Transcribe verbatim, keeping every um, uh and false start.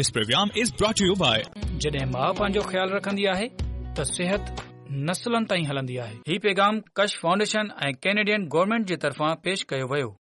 This program is brought to you by जॾहिं माउ पंहिंजो ख्याल रखंदी आहे त सिहत नस्लनि ताईं हलंदी आहे। ही पैगाम कश फाउंडेशन ऐं कैनेडियन गवर्नमेंट जे तरफ़ां पेश कयो वियो।